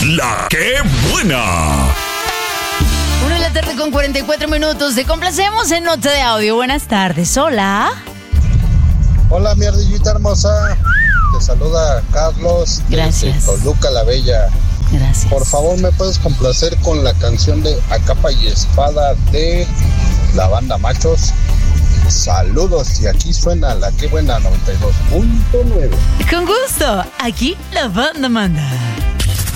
La que buena. 1:44 PM. Te complacemos en nota de audio. Buenas tardes. Hola. Hola, mi ardillita hermosa. Te saluda Carlos. Gracias. De Toluca la Bella. Gracias. Por favor, ¿me puedes complacer con la canción de A Capa y Espada de la banda Machos? Saludos, y aquí suena La Que Buena 92.9. Con gusto. Aquí la banda manda.